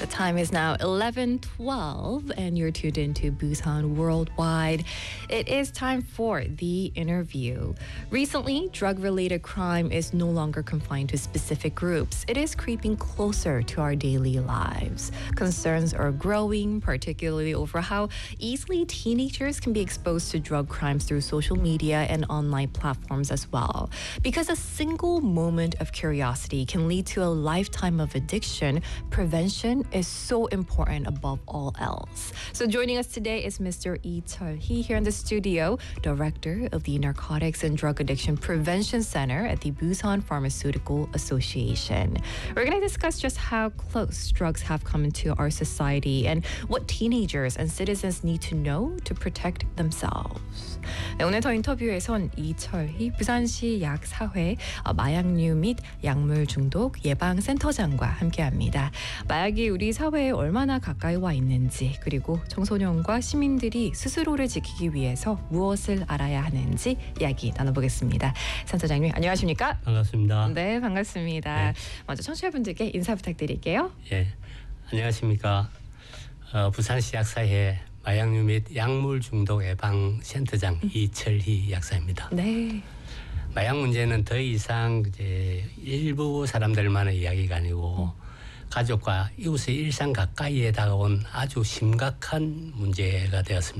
The time is now 11:12 and you're tuned into Busan Worldwide. It is time for the interview. Recently, drug-related crime is no longer confined to specific groups. It is creeping closer to our daily lives. Concerns are growing, particularly over how easily teenagers can be exposed to drug crimes through social media and online platforms as well. Because a single moment of curiosity can lead to a lifetime of addiction, prevention is so important above all else. So joining us today is Mr. Lee Cheol-hee here in the studio, Director of the Narcotics and Drug Addiction Prevention Center at the Busan Pharmaceutical Association. We're going to discuss just how close drugs have come into our society and what teenagers and citizens need to know to protect themselves. 네, 오늘 더 인터뷰에선 이철희 부산시 약사회 마약류 및 약물 중독 예방센터장과 함께합니다. 마약이 우리 사회에 얼마나 가까이 와 있는지, 그리고 청소년과 시민들이 스스로를 지키기 위해서 무엇을 알아야 하는지 이야기 나눠보겠습니다. 센터장님 안녕하십니까? 반갑습니다. 네, 반갑습니다. 네. 먼저 청취자분들께 인사 부탁드릴게요. 예, 안녕하십니까? 부산시 약사회 마약류 및 약물 중독 예방 센터장 이철희 약사입니다. 네. 마약 문제는 더 이상 이제 일부 사람들만의 이야기가 아니고 가족과 이웃의 일상 가까이에 다가온 아주 심각한 문제가 되었습니다.